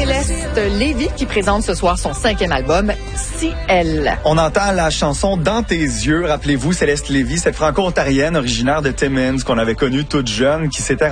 Céleste Lévy qui présente ce soir son 5e album, Si Elle. On entend la chanson Dans tes yeux. Rappelez-vous, Céleste Lévy, cette franco-ontarienne originaire de Timmins qu'on avait connue toute jeune, qui s'était